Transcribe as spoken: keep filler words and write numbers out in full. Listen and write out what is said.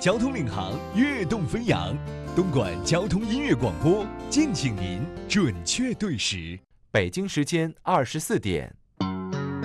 交通领航，跃动飞扬。东莞交通音乐广播，敬请您准确对时。 北京时间二十四点。